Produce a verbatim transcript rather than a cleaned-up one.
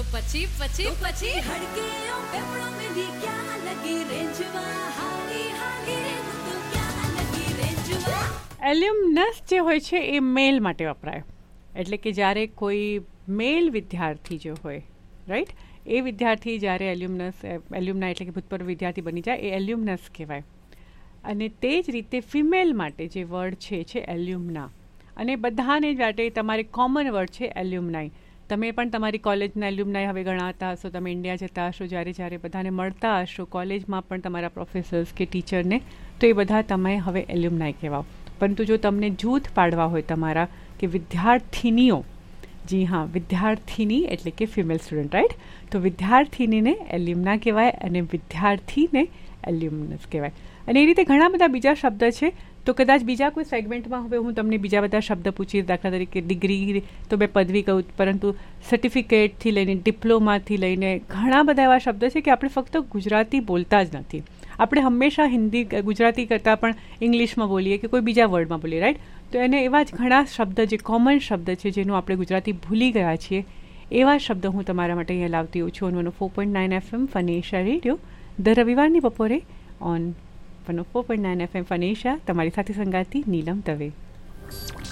પછી પછી પછી હડકે પેપડો મેલી ક્યાં લગી રેંજવા હાલી હાલી રે તો ક્યાં લગી રેંજવા. એલ્યુમનસ જે હોય છે એ મેલ માટે વપરાય, એટલે કે જ્યારે કોઈ મેલ વિદ્યાર્થી જે હોય, રાઈટ, એ વિદ્યાર્થી જ્યારે એલ્યુમનસ એલ્યુમના એટલે કે ભૂતપૂર્વ વિદ્યાર્થી બની જાય એ એલ્યુમનસ કહેવાય. અને તે જ રીતે ફિમેલ માટે જે વર્ડ છે છે એલ્યુમના. અને બધાને માટે તમારે કોમન વર્ડ છે એલ્યુમનાઈ. તમે પણ તમારી કોલેજના એલ્યુમનાઈ હવે ગણાતા હશો, તમે ઇન્ડિયા જતા હશો, જ્યારે જ્યારે બધાને મળતા હશો કોલેજમાં પણ તમારા પ્રોફેસર્સ કે ટીચરને, તો એ બધા તમે હવે એલ્યુમનાઈ કહેવાઓ. પરંતુ જો તમને જૂથ પાડવા હોય તમારા કે વિદ્યાર્થીનીઓ, જી હા વિદ્યાર્થીની એટલે કે ફિમેલ સ્ટુડન્ટ, રાઈટ, તો વિદ્યાર્થીનીને એલ્યુમના કહેવાય અને વિદ્યાર્થીને એલ્યુમનસ કહેવાય. અને એ રીતે ઘણા બધા બીજા શબ્દ છે. તો કદાચ બીજા કોઈ સેગમેન્ટમાં હવે હું તમને બીજા બધા શબ્દ પૂછીશ. દાખલા તરીકે ડિગ્રી તો મેં પદવી કહું, પરંતુ સર્ટિફિકેટથી લઈને ડિપ્લોમાથી લઈને ઘણા બધા એવા શબ્દ છે કે આપણે ફક્ત ગુજરાતી બોલતા જ નથી. આપણે હંમેશા હિન્દી ગુજરાતી કરતાં પણ ઇંગ્લિશમાં બોલીએ કે કોઈ બીજા વર્ડમાં બોલીએ, રાઈટ. તો એને એવા જ ઘણા શબ્દ જે કોમન શબ્દ છે જેનું આપણે ગુજરાતી ભૂલી ગયા છીએ, એવા શબ્દ હું તમારા માટે અહીંયા લાવતી હોઉં છું. On four point nine F M ફનેશા radio દર રવિવારની બપોરે on one four point nine F M ફનેશા, તમારી સાથે સંગાતી નીલમ દવે.